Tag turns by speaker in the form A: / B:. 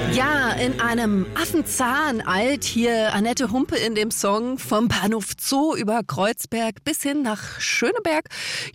A: Ja, in einem Affenzahn eilt hier Annette Humpe in dem Song vom Bahnhof Zoo über Kreuzberg bis hin nach Schöneberg.